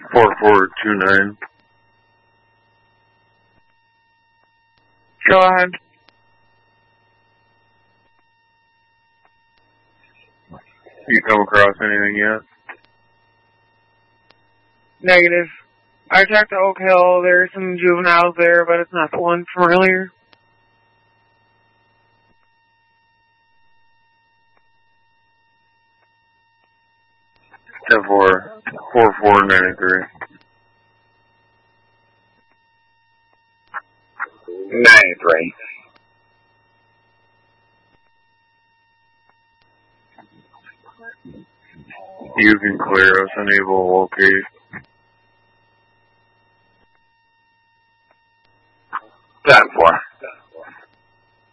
4429. Go ahead. You come across anything yet? Negative. I talked to Oak Hill. There's some juveniles there, but it's not the one from earlier. Ten 4493. 93. You can clear us, unable to locate. 10-4.